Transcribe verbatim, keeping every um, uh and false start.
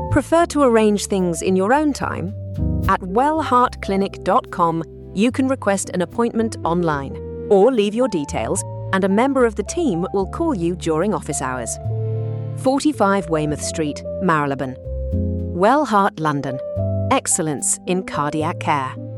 Prefer to arrange things in your own time? At well heart clinic dot com, you can request an appointment online or leave your details, and a member of the team will call you during office hours. forty-five Weymouth Street, Marylebone. Well Heart London. Excellence in cardiac care.